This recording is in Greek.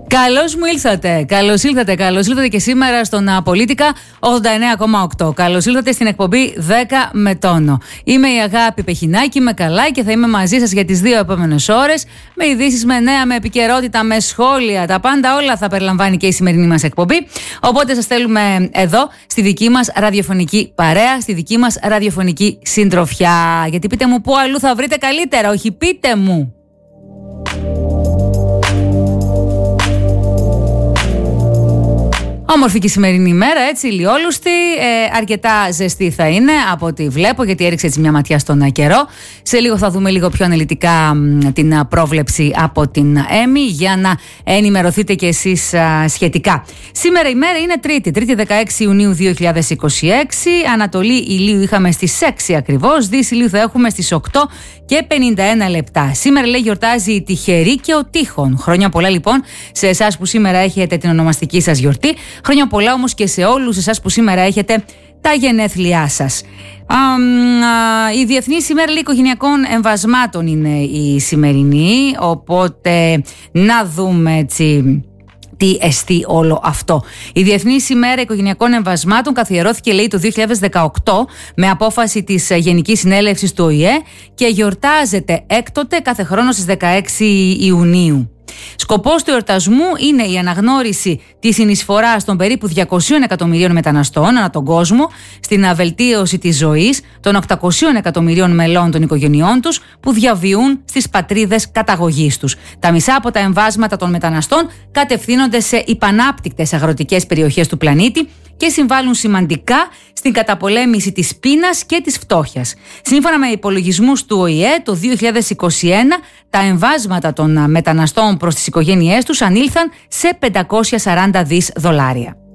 Καλώς μου ήλθατε. Καλώς ήλθατε και σήμερα στον Πολίτικα 89,8. Καλώς ήλθατε στην εκπομπή 10 με τόνο. Είμαι η Αγάπη Πεχινάκη, είμαι καλά και θα είμαι μαζί σας για τις 2 επόμενες ώρες. Με ειδήσεις, με νέα, με επικαιρότητα, με σχόλια. Τα πάντα όλα θα περιλαμβάνει και η σημερινή μας εκπομπή. Οπότε σας θέλουμε εδώ, στη δική μας ραδιοφωνική παρέα, στη δική μας ραδιοφωνική συντροφιά. Γιατί πείτε μου, πού αλλού θα βρείτε καλύτερα, όχι πείτε μου. Όμορφη και η σημερινή ημέρα, έτσι, ηλιόλουστη, αρκετά ζεστή θα είναι από ό,τι βλέπω, γιατί έριξε έτσι μια ματιά στον καιρό. Σε λίγο θα δούμε λίγο πιο αναλυτικά την πρόβλεψη από την ΕΜΗ για να ενημερωθείτε κι εσείς σχετικά. Σήμερα η μέρα είναι Τρίτη 16 Ιουνίου 2026, Ανατολή ηλίου είχαμε στις 6 ακριβώς, Δύση ηλίου θα έχουμε στις 8 και 51 λεπτά. Σήμερα λέει γιορτάζει η Τυχερή και ο Τύχων. Χρόνια πολλά λοιπόν σε εσάς που σήμερα έχετε την ονομαστική σας γιορτή. Χρόνια πολλά όμως και σε όλους εσάς που σήμερα έχετε τα γενέθλιά σας. Η Διεθνής ημέρα οικογενειακών εμβασμάτων είναι η σημερινή, οπότε να δούμε έτσι τι εστί όλο αυτό. Η Διεθνής ημέρα οικογενειακών εμβασμάτων καθιερώθηκε, λέει, το 2018 με απόφαση της Γενικής Συνέλευσης του ΟΗΕ και γιορτάζεται έκτοτε κάθε χρόνο στις 16 Ιουνίου. Σκοπός του εορτασμού είναι η αναγνώριση της συνεισφοράς των περίπου 200 εκατομμυρίων μεταναστών ανά τον κόσμο στην βελτίωση της ζωής των 800 εκατομμυρίων μελών των οικογενειών τους που διαβιούν στις πατρίδες καταγωγής τους. Τα μισά από τα εμβάσματα των μεταναστών κατευθύνονται σε υπανάπτυκτες αγροτικές περιοχές του πλανήτη και συμβάλλουν σημαντικά στην καταπολέμηση της πείνας και της φτώχειας. Σύμφωνα με υπολογισμούς του ΟΗΕ, το 2021 τα εμβάσματα των μεταναστών προς τις οικογένειές τους ανήλθαν σε $540 δις.